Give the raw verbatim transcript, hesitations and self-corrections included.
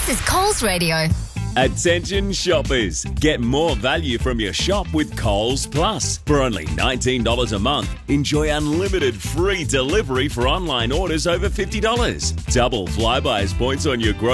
This is Coles Radio. Attention shoppers, get more value from your shop with Coles Plus. For only nineteen dollars a month, enjoy unlimited free delivery for online orders over fifty dollars. Double Flybuys points on your groceries